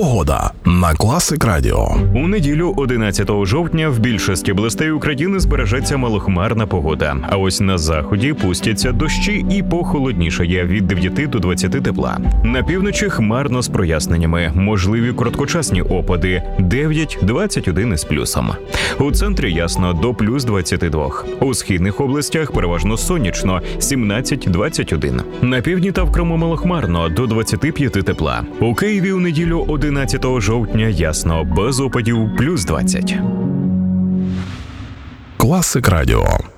Погода на Класик Радіо. У неділю 11 жовтня в більшості областей України збережеться малохмарна погода. А ось на заході пустяться дощі і похолоднішає від 9 до 20 тепла. На півночі хмарно з проясненнями, можливі короткочасні опади 9-21 із плюсом. У центрі ясно до плюс 22. У східних областях переважно сонячно 17-21. На півдні та в Криму малохмарно до 25 тепла. У Києві у неділю 11 жовтня ясно, без опадів плюс 20. Класик Радіо.